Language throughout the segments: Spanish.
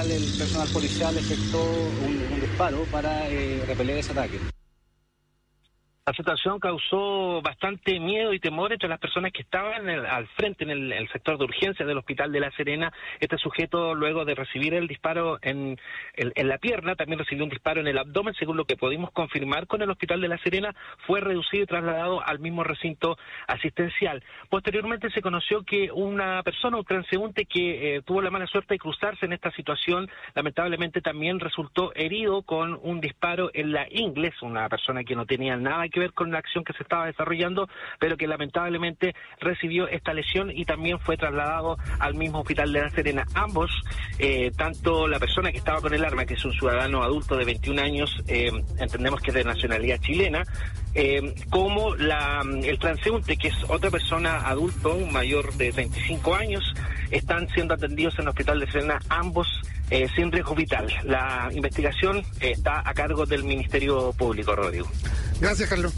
cual el personal policial efectuó un disparo para repeler ese ataque. La situación causó bastante miedo y temor entre las personas que estaban al frente en el sector de urgencias del Hospital de La Serena. Este sujeto, luego de recibir el disparo en la pierna, también recibió un disparo en el abdomen, según lo que pudimos confirmar con el Hospital de La Serena. Fue reducido y trasladado al mismo recinto asistencial. Posteriormente se conoció que una persona, un transeúnte que tuvo la mala suerte de cruzarse en esta situación, lamentablemente también resultó herido con un disparo en la ingle, una persona que no tenía nada que ver con la acción que se estaba desarrollando, pero que lamentablemente recibió esta lesión y también fue trasladado al mismo Hospital de La Serena. Ambos, tanto la persona que estaba con el arma, que es un ciudadano adulto de 21 años, entendemos que es de nacionalidad chilena, como el transeúnte, que es otra persona adulto, un mayor de 25 años, están siendo atendidos en el Hospital de Serena, ambos sin riesgo vital. La investigación está a cargo del Ministerio Público, Rodrigo. Gracias, Carlos.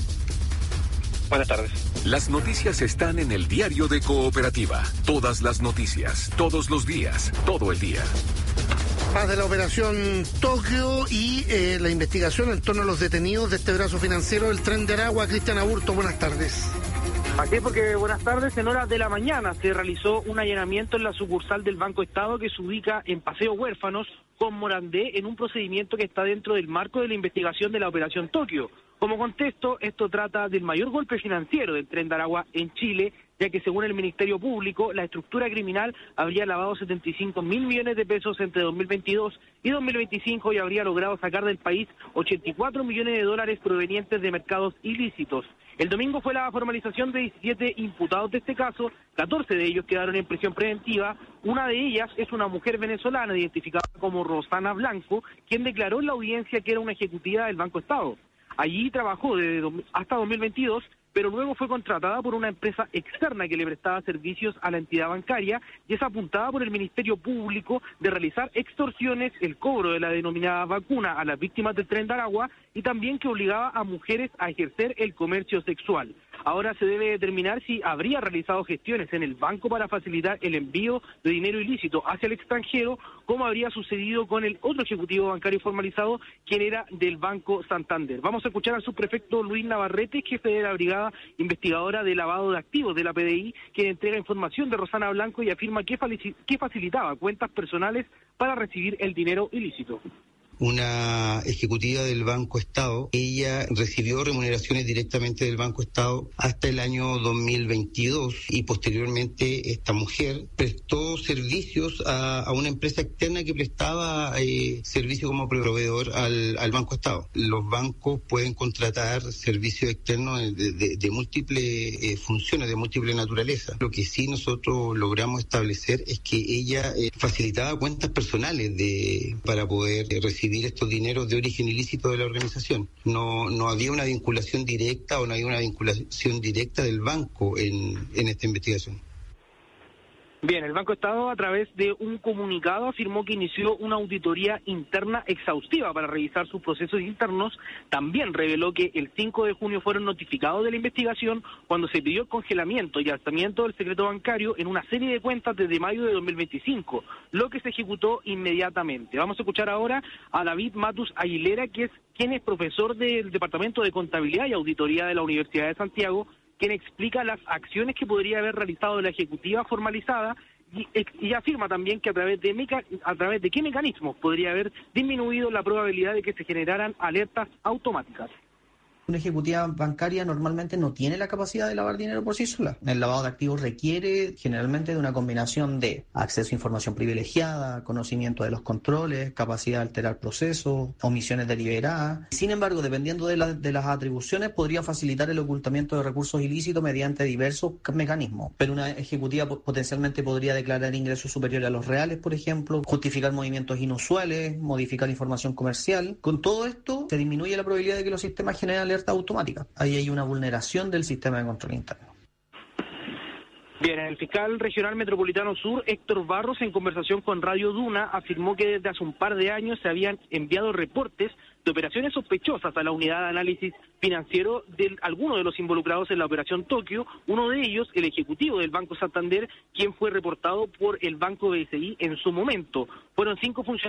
Buenas tardes. Las noticias están en el Diario de Cooperativa. Todas las noticias, todos los días, todo el día. Más de la operación Tokio y la investigación en torno a los detenidos de este brazo financiero del Tren de Aragua. Cristian Aburto, buenas tardes. Aquí porque buenas tardes, en horas de la mañana se realizó un allanamiento en la sucursal del Banco Estado que se ubica en Paseo Huérfanos con Morandé en un procedimiento que está dentro del marco de la investigación de la operación Tokio. Como contexto, esto trata del mayor golpe financiero del Tren de Aragua en Chile, ya que según el Ministerio Público, la estructura criminal habría lavado 75.000 millones de pesos entre 2022 y 2025 y habría logrado sacar del país 84 millones de dólares provenientes de mercados ilícitos. El domingo fue la formalización de 17 imputados de este caso, 14 de ellos quedaron en prisión preventiva. Una de ellas es una mujer venezolana identificada como Rosana Blanco, quien declaró en la audiencia que era una ejecutiva del Banco Estado. Allí trabajó hasta 2022, pero luego fue contratada por una empresa externa que le prestaba servicios a la entidad bancaria y es apuntada por el Ministerio Público de realizar extorsiones, el cobro de la denominada vacuna a las víctimas del Tren de Aragua y también que obligaba a mujeres a ejercer el comercio sexual. Ahora se debe determinar si habría realizado gestiones en el banco para facilitar el envío de dinero ilícito hacia el extranjero, como habría sucedido con el otro ejecutivo bancario formalizado, quien era del Banco Santander. Vamos a escuchar al subprefecto Luis Navarrete, jefe de la Brigada Investigadora de Lavado de Activos de la PDI, quien entrega información de Rosana Blanco y afirma que facilitaba cuentas personales para recibir el dinero ilícito. Una ejecutiva del Banco Estado. Ella recibió remuneraciones directamente del Banco Estado hasta el año 2022 y posteriormente esta mujer prestó servicios a una empresa externa que prestaba servicio como proveedor al Banco Estado. Los bancos pueden contratar servicios externos de múltiples funciones, de múltiple naturaleza. Lo que sí nosotros logramos establecer es que ella facilitaba cuentas personales para poder recibir estos dineros de origen ilícito de la organización. No había una vinculación directa o no había una vinculación directa del banco en esta investigación. Bien, el Banco Estado a través de un comunicado afirmó que inició una auditoría interna exhaustiva para revisar sus procesos internos. También reveló que el 5 de junio fueron notificados de la investigación cuando se pidió el congelamiento y alzamiento del secreto bancario en una serie de cuentas desde mayo de 2025, lo que se ejecutó inmediatamente. Vamos a escuchar ahora a David Matus Aguilera, quien es profesor del Departamento de Contabilidad y Auditoría de la Universidad de Santiago, quien explica las acciones que podría haber realizado la ejecutiva formalizada y afirma también que a través de qué mecanismos podría haber disminuido la probabilidad de que se generaran alertas automáticas. Una ejecutiva bancaria normalmente no tiene la capacidad de lavar dinero por sí sola. El lavado de activos requiere generalmente de una combinación de acceso a información privilegiada, conocimiento de los controles, capacidad de alterar procesos, omisiones deliberadas. Sin embargo, dependiendo de las atribuciones, podría facilitar el ocultamiento de recursos ilícitos mediante diversos mecanismos. Pero una ejecutiva potencialmente podría declarar ingresos superiores a los reales, por ejemplo, justificar movimientos inusuales, modificar información comercial. Con todo esto, se disminuye la probabilidad de que los sistemas generen alertas automática. Ahí hay una vulneración del sistema de control interno. Bien, el fiscal regional metropolitano sur, Héctor Barros, en conversación con Radio Duna, afirmó que desde hace un par de años se habían enviado reportes de operaciones sospechosas a la unidad de análisis financiero de algunos de los involucrados en la operación Tokio, uno de ellos, el ejecutivo del Banco Santander, quien fue reportado por el Banco BCI en su momento. Fueron 5 funcionarios